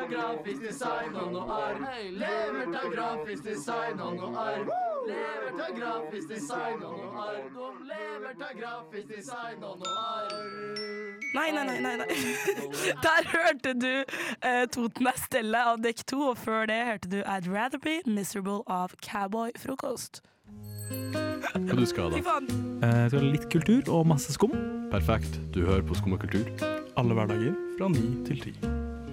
grafisk design og noe arr. Lever av grafisk design og noe arr. Lever av grafisk design og noe arr. De lever av grafisk design og noe arr. Nei. Der hørte du Toten er stille av Dekk 2, og før det hørte du I'd Rather Be Miserable av Cowboy Frokost. Hva du skal da? Fy faen. Jeg skal ha litt kultur og masse skum. Perfekt, du hører på Skum og kultur. Alle hverdager fra 9 til 10.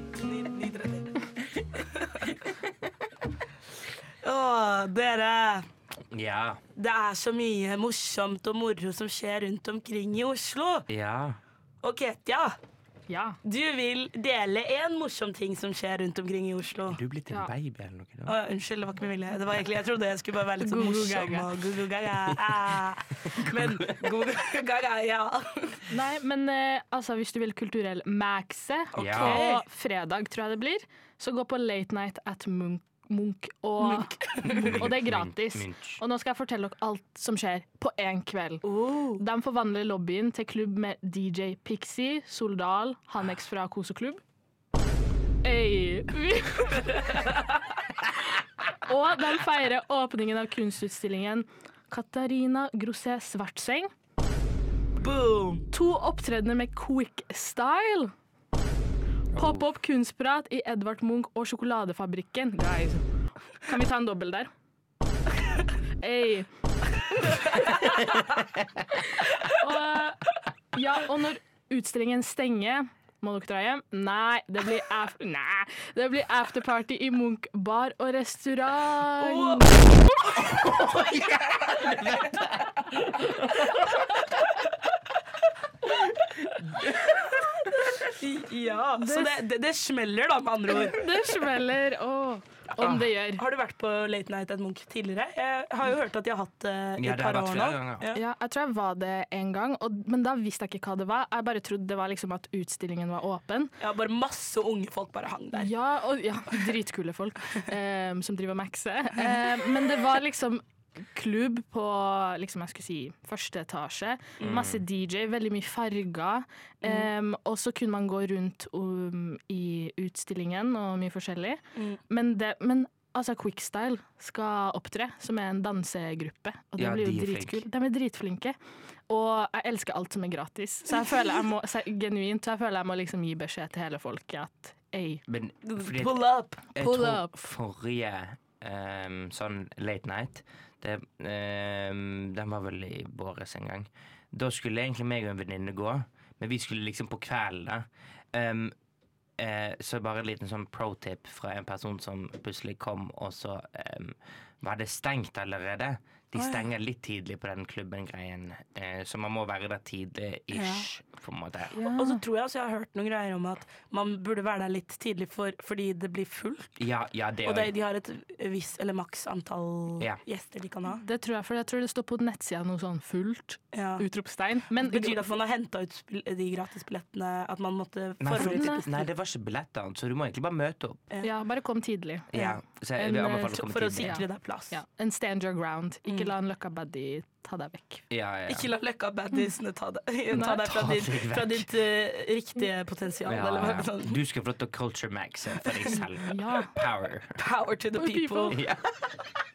9:30. Dere. Ja. Det er så mye morsomt og moro som skjer rundt omkring i Oslo. Ja. Og Ketja, Ja. du vil dele en morsom ting som skjer rundt omkring i Oslo. Er du blitt en baby eller noe da? Unnskyld, det var ikke med vilje. Det var egentlig, jeg trodde jeg skulle bare være litt sånn Go-go morsom gaga. og go-go gaga. Men go-go gaga, ja. Nei, men altså, hvis du vil kulturell maxe, Ja. på fredag tror jeg det blir, så gå på Late Night at Munch og det er gratis. Munch. Og nå skal jeg fortelle dere alt som skjer på en kveld. De forvandler lobbyen til klubb med DJ Pixie, Soldal, Hannex fra Koseklubb. Hey. Og de feirer åpningen av kunstutstillingen Katarina Grosset Svartseng. Boom. 2 opptredener med Quick Style. Pop-up kunstprat i Edvard Munch og Sjokoladefabrikken. Guys, kan vi ta en dobbel der? Hey. og når utstillingen stenger, må dere dra hjem? Nei, det blir afterparty i Munch bar og restaurant. Ja, så det smeller da, med andre ord. Det smeller, om det gjør. Har du vært på Late Night at Munch tidligere? Jeg har jo hørt at de har hatt i Ja, et det har par vært år flere nå. ganger. Ja, jeg tror jeg var det en gang, men da visste jeg ikke hva det var. Jeg bare trodde det var liksom at utstillingen var åpen. Ja, bare masse unge folk bare hang der. Ja, dritkule folk som driver og maxer. Men det var liksom klubb på liksom jeg skulle si første etasje. Masse DJ, veldig mye farger. Og så kunne man gå rundt i utstillingen og mye forskjellig. Men altså Quickstyle skal opptre, som er en dansegruppe. Og det Ja, blir jo de er dritkult. De er dritflinke. Og jeg elsker alt som er gratis. Så jeg føler jeg må liksom gi beskjed til hele folket at ei, Men fordi Pull up. jeg pull tror up. forrige sånn late night, den var vel i Båres en gang. Da skulle egentlig meg og en venninne gå, men vi skulle liksom på kvelden da. Så bare en liten sånn pro-tip fra en person som plutselig kom, og så var det stengt allerede. De stenger litt tidlig på den klubben-greien, så man må være der tidlig-ish, på en måte. Og så tror jeg også jeg har hørt noen greier om at man burde være der litt tidlig fordi det blir fullt. Ja, det Og også. de har et visst eller maks antall gjester de kan ha. Det tror jeg, for jeg tror det står på nettsida noe sånn fullt, Ja. utropstegn. Men Betyr det at man har hentet ut de gratisbillettene, at man måtte Nei, det var ikke billetter, så du må egentlig bare møte opp. ja, bare kom tidlig. Ja, så jeg vil anbefale å komme for å tidlig. sikre deg plass. Ja, en stand your ground. Ikke la en løkka baddie ta deg vekk. Ja. Ikke la løkka baddiesene ta deg ta deg fra ditt riktige potensial. Ja, Eller hva ja. sånn. Du skal få lov til å culture max for deg selv. Ja. Power. Power to the people. Ja.